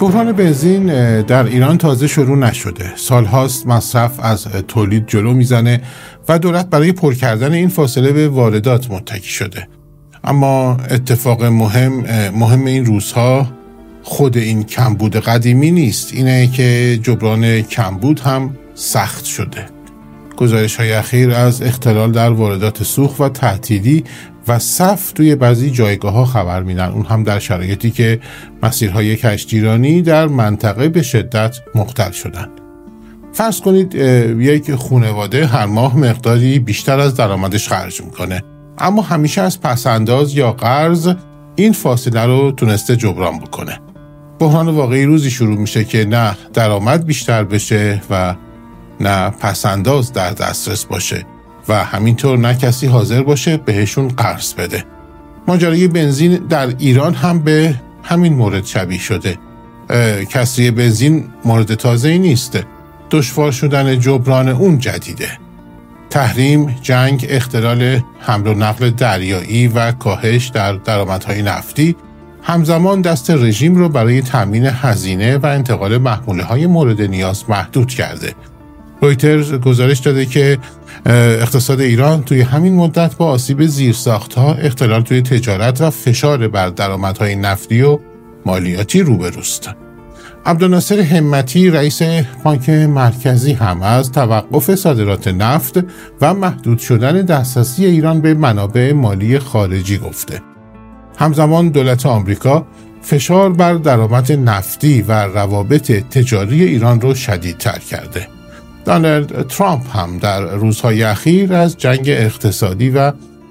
بحران بنزین در ایران تازه شروع نشده. سالهاست مصرف از تولید جلو میزنه و دولت برای پر کردن این فاصله به واردات متکی شده. اما اتفاق مهم این روزها خود این کمبود قدیمی نیست، اینه که جبران کمبود هم سخت شده. گزارش‌های اخیر از اختلال در واردات سوخت و تعطیلی و صف توی بعضی جایگاه‌ها خبر میدن، اون هم در شرایطی که مسیرهای کشتیرانی در منطقه به شدت مختل شدن. فرض کنید یک خانواده هر ماه مقداری بیشتر از درآمدش خرج میکنه، اما همیشه از پس‌انداز یا قرض این فاصله رو تونسته جبران بکنه. بحران واقعی روزی شروع میشه که نه درآمد بیشتر بشه و نه پس‌انداز در دسترس باشه و همینطور نه کسی حاضر باشه بهشون قرض بده. ماجرای بنزین در ایران هم به همین مورد شبیه شده. کسری بنزین مورد تازه‌ای نیست. دشوار شدن جبران اون جدیده. تحریم، جنگ، اختلال حمل و نقل دریایی و کاهش در درآمدهای نفتی همزمان دست رژیم رو برای تامین هزینه و انتقال محموله‌های مورد نیاز محدود کرده. رویترز گزارش داده که اقتصاد ایران توی همین مدت با آسیب زیرساخت‌ها، اختلال توی تجارت و فشار بر درآمدهای نفتی و مالیاتی روبروست. عبدالناصر همتی رئیس بانک مرکزی هم از توقف صادرات نفت و محدود شدن دسترسی ایران به منابع مالی خارجی گفته. همزمان دولت آمریکا فشار بر درآمد نفتی و روابط تجاری ایران رو شدیدتر کرده. دونالد ترامپ هم در روزهای اخیر از جنگ اقتصادی و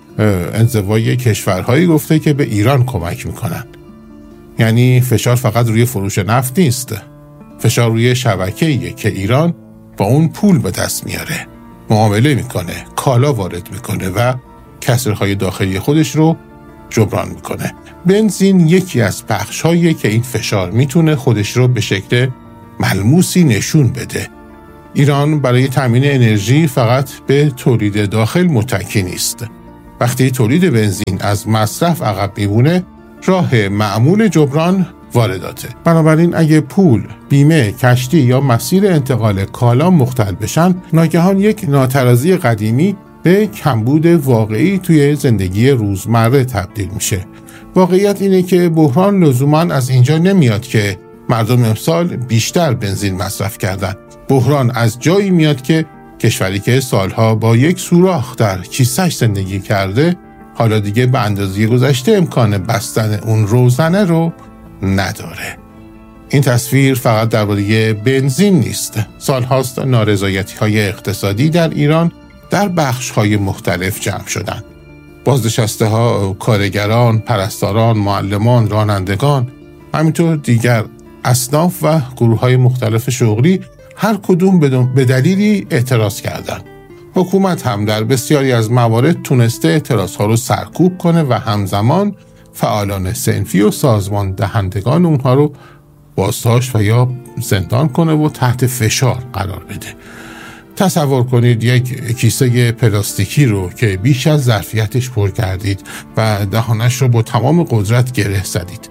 انزوای کشورهایی گفته که به ایران کمک میکنن. یعنی فشار فقط روی فروش نفت نیست، فشار روی شبکه‌ایه که ایران با اون پول به دست میاره، معامله میکنه، کالا وارد میکنه و کسرهای داخلی خودش رو جبران میکنه. بنزین یکی از بخش‌هاییه که این فشار میتونه خودش رو به شکل ملموسی نشون بده. ایران برای تامین انرژی فقط به تولید داخل متکی نیست. وقتی تولید بنزین از مصرف عقب میمونه، راه معمول جبران وارداته. بنابراین اگه پول، بیمه، کشتی یا مسیر انتقال کالا مختل بشن، ناگهان یک ناترازی قدیمی به کمبود واقعی توی زندگی روزمره تبدیل میشه. واقعیت اینه که بحران لزوماً از اینجا نمیاد که مردم امسال بیشتر بنزین مصرف کردن. بحران از جایی میاد که کشوری که سالها با یک سوراخ در کیسه‌اش زندگی کرده، حالا دیگه به اندازه گذشته امکان بستن اون روزنه رو نداره. این تصویر فقط درباره بنزین نیست. سالهاست نارضایتی‌های اقتصادی در ایران در بخش‌های مختلف جمع شدن. بازنشسته‌ها، کارگران، پرستاران، معلمان، رانندگان، همینطور دیگر اصناف و گروه‌های مختلف شغلی هر کدوم به دلیلی اعتراض کردند. حکومت هم در بسیاری از موارد تونسته اعتراضها رو سرکوب کنه و همزمان فعالان صنفی و سازمان دهندگان اونها رو بازداشت و یا زندان کنه و تحت فشار قرار بده. تصور کنید یک کیسه پلاستیکی رو که بیش از ظرفیتش پر کردید و دهانش رو با تمام قدرت گره زدید.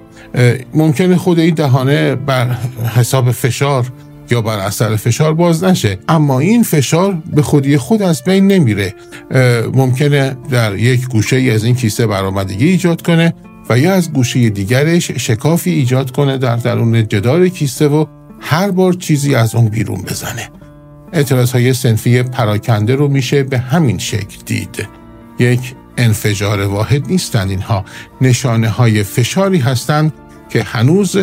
ممکنه خود این دهانه بر حساب فشار یا بر اثر فشار باز نشه، اما این فشار به خودی خود از بین نمیره. ممکنه در یک گوشه از این کیسه برآمدگی ایجاد کنه و یا از گوشه دیگرش شکافی ایجاد کنه در درون جدار کیسه و هر بار چیزی از اون بیرون بزنه. اعتراضهای صنفی پراکنده رو میشه به همین شکل دید. یک انفجار واحد نیستند اینها، نشانه های فشاری هستند که هنوز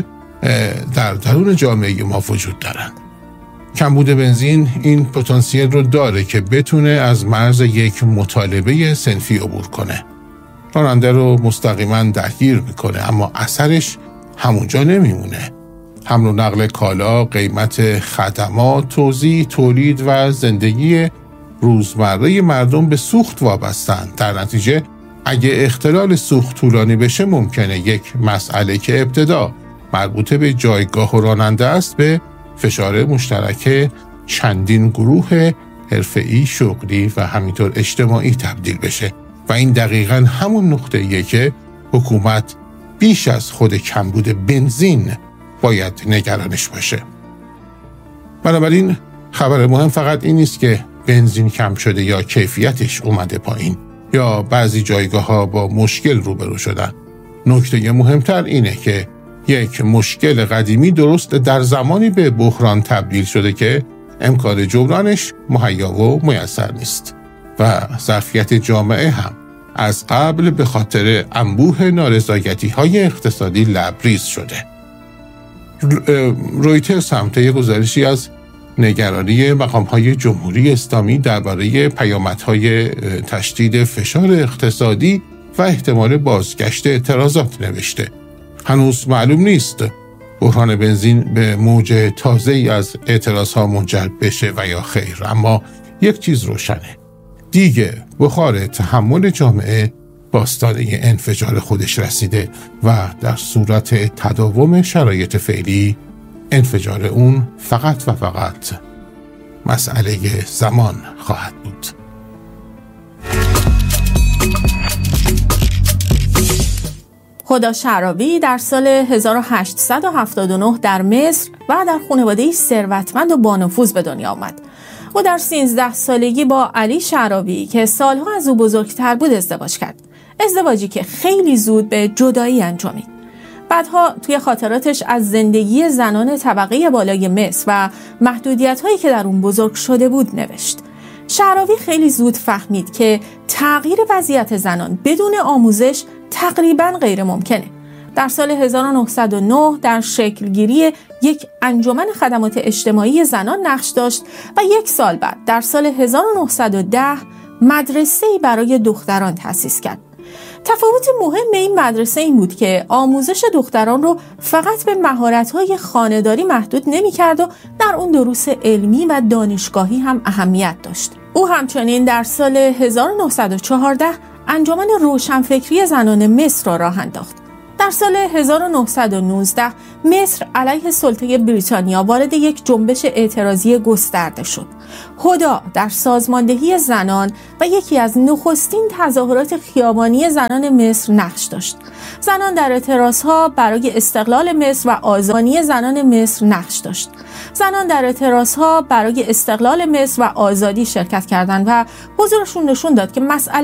در درون جامعه ما وجود دارند. کمبود بنزین این پتانسیل رو داره که بتونه از مرز یک مطالبه صنفی عبور کنه. راننده رو مستقیما درگیر میکنه، اما اثرش همونجا نمیمونه. حمل و نقل کالا، قیمت خدمات، توزیع، تولید و زندگی روزمره مردم به سوخت وابستند. در نتیجه اگه اختلال سوخت طولانی بشه، ممکنه یک مسئله که ابتدا مربوط به جایگاه راننده است به فشار مشترک چندین گروه حرفه‌ای، شغلی و همینطور اجتماعی تبدیل بشه و این دقیقاً همون نقطه‌ایه که حکومت بیش از خود کمبود بنزین باید نگرانش باشه. بنابراین خبر مهم فقط این نیست که بنزین کم شده یا کیفیتش اومده پایین یا بعضی جایگاه‌ها با مشکل روبرو شدن. نکته مهمتر اینه که یک مشکل قدیمی درست در زمانی به بحران تبدیل شده که امکان جبرانش مهیا و میسر نیست و ظرفیت جامعه هم از قبل به خاطر انبوه نارضایتی‌های اقتصادی لبریز شده. رویترز هم طی گزارشی از نگرانی مقام‌های جمهوری اسلامی درباره پیامدهای تشدید فشار اقتصادی و احتمال بازگشت اعتراضات نوشته. هنوز معلوم نیست بحران بنزین به موج تازه‌ای از اعتراضها منجر بشه و یا خیر، اما یک چیز روشنه: دیگه بخار تحمل جامعه به آستانه انفجار خودش رسیده و در صورت تداوم شرایط فعلی انفجار اون فقط و فقط مسئله زمان خواهد بود. هدی شعراوی در سال 1879 در مصر و در خانواده‌ای ثروتمند و بانفوذ به دنیا آمد. او در 13 سالگی با علی شعراوی که سالها از او بزرگتر بود ازدواج کرد. ازدواجی که خیلی زود به جدایی انجامید. بعدها توی خاطراتش از زندگی زنان طبقه بالای مصر و محدودیت‌هایی که در اون بزرگ شده بود نوشت. شعراوی خیلی زود فهمید که تغییر وضعیت زنان بدون آموزش تقریباً غیر ممکنه. در سال 1909 در شکلگیری یک انجمن خدمات اجتماعی زنان نقش داشت و یک سال بعد در سال 1910 مدرسه‌ای برای دختران تأسیس کرد. تفاوت مهم این مدرسه این بود که آموزش دختران رو فقط به مهارت‌های خانه‌داری محدود نمی‌کرد و در اون دروس علمی و دانشگاهی هم اهمیت داشت. او همچنین در سال 1914 انجمن روشنفکری زنان مصر را راه انداخت. در سال 1919 مصر علیه سلطه بریتانیا وارد یک جنبش اعتراضی گسترده شد. هدی در سازماندهی زنان و یکی از نخستین تظاهرات خیابانی زنان مصر نقش داشت. زنان در اعتراضها برای استقلال مصر و آزادی زنان مصر نقش داشت. زنان در اعتراضها برای استقلال مصر و آزادی شرکت کردند و حضورشون نشون داد که مسئله